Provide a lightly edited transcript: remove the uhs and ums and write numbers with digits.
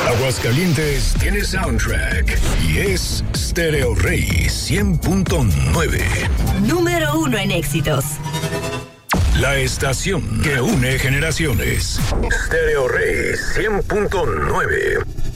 Aguascalientes tiene soundtrack y es Stereo Rey 100.9. Número 1 en éxitos. La estación que une generaciones. Stereo Rey 100.9.